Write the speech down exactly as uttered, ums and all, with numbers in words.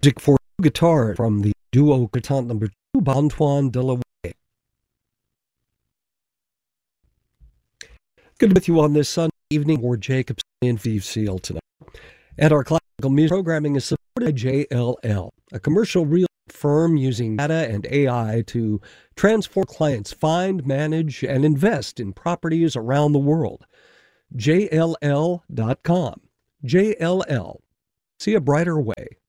Music for guitar from the duo Cantante number two, Antoine Delaware. Good to be with you on this Sunday evening. Ward Jacobson in Steve Seal tonight. And our classical music programming is supported by J L L, a commercial real firm using data and A I to transform clients find, manage, and invest in properties around the world. J L L dot com. J L L. See a brighter way.